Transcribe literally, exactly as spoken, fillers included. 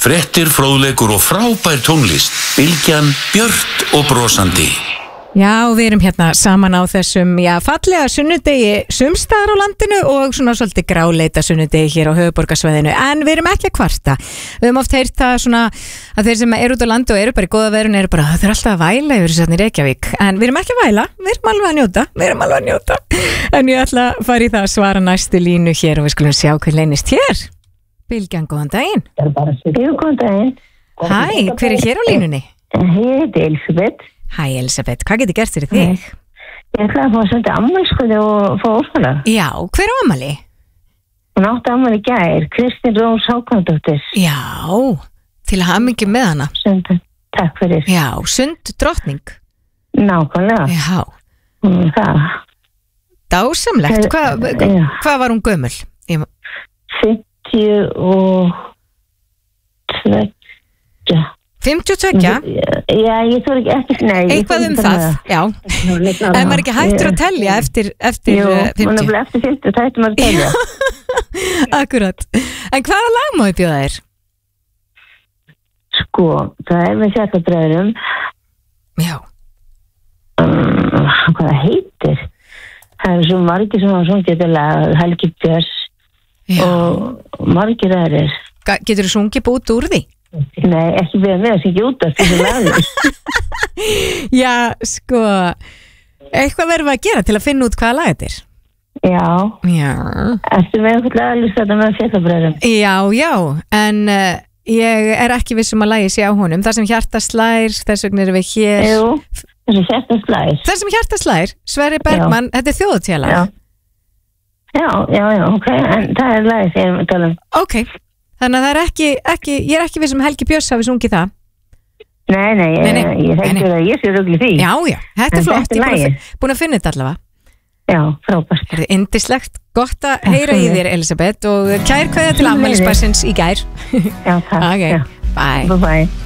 Fréttir, fróðleikur og frábær tónlist. Bylgjan, björt og brosandi. Já, við erum hérna saman á þessum, já, fallega sunnudegi sumstaðar á landinu og svona svolítið gráleita sunnudegi hér á höfuðborgarsvæðinu, en við erum ekki að kvarta. Við höfum oft heyrt það svona að þeir sem eru út á landi og eru bara í góða veðrinu eru bara, þau eru alltaf að væla yfir þessu í Reykjavík, en við erum ekki að væla, við erum alveg að njóta, við erum alveg að njóta. En ég ætla að fara í það að svara næstu línu hér og við skulum sjá hver leynist hér. Bylgjan, góðan daginn. Jú, góðan daginn. Hæ, hver er hér á línunni? Ég heiti Elisabeth. Hæ Elisabeth, hvað getur gert fyrir þig? Ég ætlaði að fá að senda ammælskvöld og fá óskalag. Já, hver á ammæli? Hún átti ammæli í gær, Kristín Rós Hákonardóttir. Já, til að hafa mikið með hana. Sund, takk fyrir. Já, sund drottning. Nákvæmlega. Já. Mm, það. Dásamlegt, hvað hva, hva var hún gömul? Ég... fimmtíu og tveggja. fimmtíu og tveggja? Já, ég þarf ekki eftir, nei. Eitthvað um það, já. En maður ekki hættur að telja eftir, eftir Jú, fimmtíu? Jú, maður eftir fimmtíu, það hættur maður að telja. Akkurat. En hvaða lag má ég bjóða þér? Sko, það er með Sjálfabræðurum. Já. Um, hvað það heitir? Það er svo margir sem hafa sungið þetta lag, Helgi Björns og margir aðrir. Getur þú sungið bút úr því? Nei, ekki við með að syngja út af þessu lagi. Já, sko, eitthvað verðum við að gera til að finna út hvaða lag þetta er. Já. Já. Ertu með einhvern lagalista þetta með Sjálfabræðurum? Já, já, en uh, ég er ekki viss um að lagi sé á honum. Það sem hjarta slær, þess vegna erum við hér. Jú, það sem hjarta slær. Það sem hjarta slær, Sverrir Bergmann, já. Þetta er þjóðhátíðarlag. Já. Já, já, já, ok, en það er lagið sem ég er að tala um. Ok, þannig að það er ekki, ekki, ég er ekki við sem Helgi Björns hafi sungið það. Nei, nei, nei, nei. ég, ég þekki að ég sé rugli því. Já, já, þetta er flott, ég er búin að finna þetta allavega. Já, frábært. Það er indislegt, gott að heyra í þér Elisabeth og kær kveðja til afmælisbarsins í gær. Já, takk. Ok, já. bye. Bye bye.